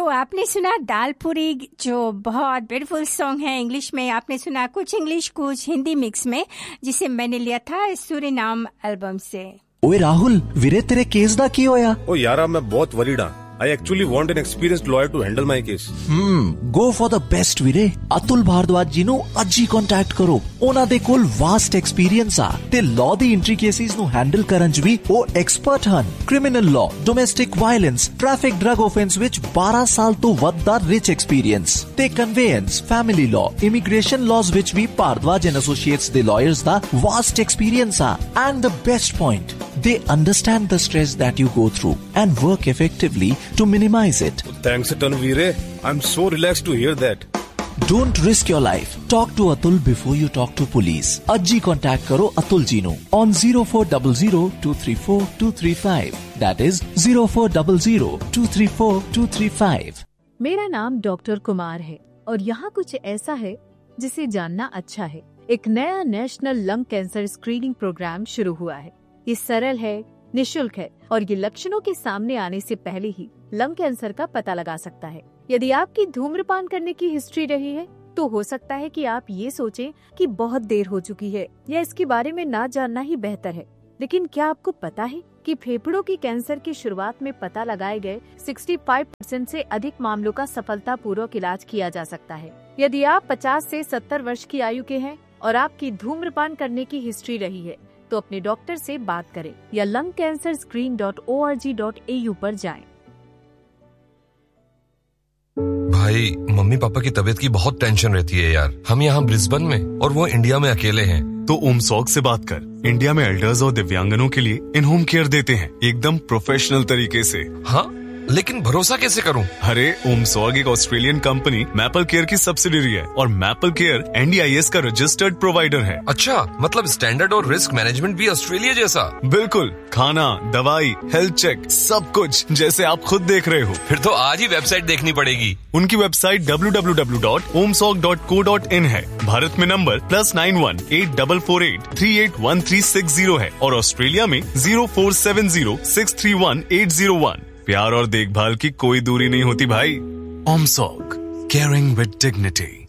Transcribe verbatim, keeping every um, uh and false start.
तो आपने सुना दाल पूरी, जो बहुत ब्यूटीफुल सॉन्ग है इंग्लिश में. आपने सुना कुछ इंग्लिश कुछ हिंदी मिक्स में, जिसे मैंने लिया था सूरीनाम एल्बम से. ओए राहुल, वीरे तेरे केस दा की होया? ओ यारा, मैं बहुत वरीड हां. I actually want an experienced lawyer to handle my case. Hmm, go for the best ਵੀਰੇ. ਅਤੁਲ ਭਾਰਦਵਾਜ ਜੀ ਨੂੰ ਅੱਜ ਹੀ ਕੰਟੈਕਟ ਕਰੋ. ਉਹਨਾਂ ਦੇ ਕੋਲ ਵਾਸਟ ਐਕਸਪੀਰੀਅੰਸ ਆ ਤੇ ਲਾਅ ਦੀ ਐਂਟਰੀ ਕੇਸਿਸ ਨੂੰ ਹੈਂਡਲ ਕਰਨ 'ਚ ਵੀ ਉਹ ਐਕਸਪਰਟ ਹਨ. Criminal law, domestic violence, traffic drug offence ਵਿੱਚ ਬਾਰਾਂ ਸਾਲ ਤੋਂ ਵੱਧ ਦਾ ਰਿਚ ਐਕਸਪੀਰੀਅੰਸ ਤੇ ਕਨਵੇਅੰਸ, ਫੈਮਿਲੀ ਲਾਅ, ਇਮੀਗ੍ਰੇਸ਼ਨ ਲਾਜ਼ ਵਿੱਚ ਵੀ ਭਾਰਦਵਾਜ ਐਂਡ ਐਸੋਸੀਏਟਸ ਦੇ ਲਾਇਰਸ ਦਾ ਵਾਸਟ ਐਕਸਪੀਰੀਅੰਸ ਆ. And the best point, they understand the stress that you go through and work effectively to minimize it. Thanks a ton, Veere. I'm so relaxed to hear that. Don't risk your life. Talk to Atul before you talk to police. Ajji contact karo Atul ji nu on zero four zero zero two three four two three five. That is zero four zero zero two three four two three five. मेरा नाम doctor Kumar है और यहाँ कुछ ऐसा है जिसे जानना अच्छा है. एक नया national lung cancer screening programme शुरू हुआ है. ये सरल है, निशुल्क है और ये लक्षणों के सामने आने से पहले ही लंग कैंसर का पता लगा सकता है. यदि आपकी धूम्रपान करने की हिस्ट्री रही है तो हो सकता है कि आप ये सोचें कि बहुत देर हो चुकी है या इसके बारे में ना जानना ही बेहतर है. लेकिन क्या आपको पता है कि फेफड़ों की कैंसर की शुरुआत में पता लगाए गए पैंसठ परसेंट से अधिक मामलों का सफलतापूर्वक इलाज किया जा सकता है. यदि आप पचास से सत्तर वर्ष की आयु के हैं और आपकी धूम्रपान करने की हिस्ट्री रही है तो अपने डॉक्टर से बात करें या lung cancer screen dot O R G dot A you पर जाएं. भाई, मम्मी पापा की तबीयत की बहुत टेंशन रहती है यार. हम यहाँ ब्रिस्बेन में और वो इंडिया में अकेले हैं. तो ओमसॉग से बात कर. इंडिया में एल्डर्स और दिव्यांगनों के लिए इन होम केयर देते हैं एकदम प्रोफेशनल तरीके से. हाँ, लेकिन भरोसा कैसे करूं? अरे, ओमसॉग एक ऑस्ट्रेलियन कंपनी मैपल केयर की सब्सिडियरी है और maple care N D I S का रजिस्टर्ड प्रोवाइडर है. अच्छा, मतलब स्टैंडर्ड और रिस्क मैनेजमेंट भी ऑस्ट्रेलिया जैसा? बिल्कुल. खाना, दवाई, हेल्थ चेक, सब कुछ जैसे आप खुद देख रहे हो. फिर तो आज ही वेबसाइट देखनी पड़ेगी. उनकी website W W W dot ओमसॉग dot co dot in है. भारत में number plus nine one eight double four eight three eight one three six zero है और ऑस्ट्रेलिया में zero four seven zero six three one eight zero one. प्यार और देखभाल की कोई दूरी नहीं होती भाई. ओमसॉग, केयरिंग विद डिग्निटी.